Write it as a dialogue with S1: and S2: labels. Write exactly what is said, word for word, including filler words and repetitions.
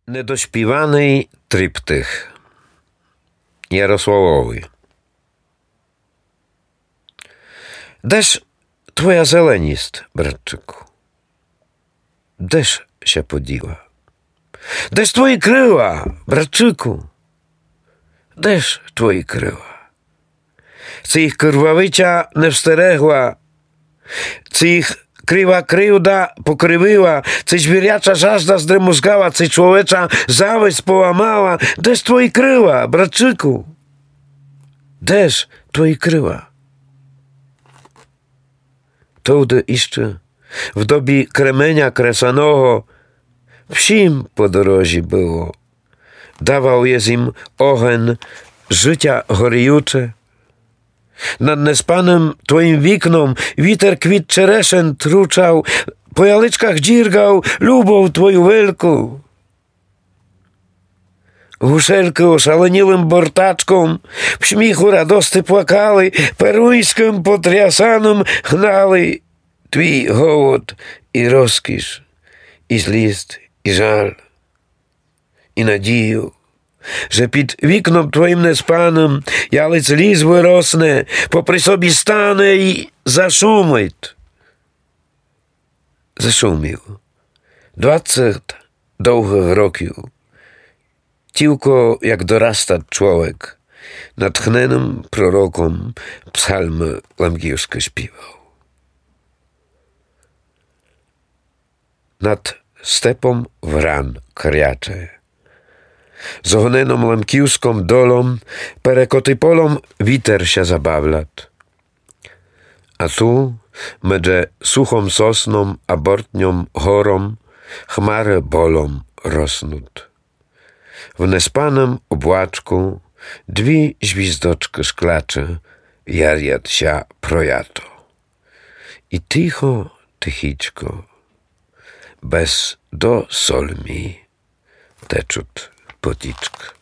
S1: Недоспіваний триптих Ярославові. Де ж твоя зеленість, братчику? Де ж się поділа? Де ж твої крила, братчику? Де ж твої крила? Це їх кривавиця не встерегла, це їх Krywa kryłda pokrywyła, coś zwierjacza żażda zdremuzgała, coś człowiecza zawieść połamała. Deż twoi kryła, bratczyku? Deż twoi kryła? Tudy jeszcze w dobie kremenia kresanego wsim po dorozi było. Dawał jest im ogień życia gorjucze. Nad nespanym twoim wiknom witer kwit czereszen truczał, po jalyczkach dzirgał lubą twoją wielką. Гушельки ошаленілим бортачком в сміху радости плакали, перуйським потрясаном гнали твій голод і розкіш, і злість, і жаль, і надію. Że pід вікном твоїм неспаним ялиць ліс виросне, попри собі стане і зашумить. Зашумів. Двадцять довгих років. Тільки, як дорasta człowiek, natchnionym prorokom psalmy lamkівські śpiewał. Nad stepą wran kriacze. Z ogneną lamkівськą dolą, perekoty polom witer się zabawlat. A tu, medze suchą sosną, a bortnią chorą, chmary bolą rosnut. W nespanym obłaczku dwie zwizdoczki szklacze jarjat się projato. I ticho, tychiczko, bez do solmi teczut poticzk.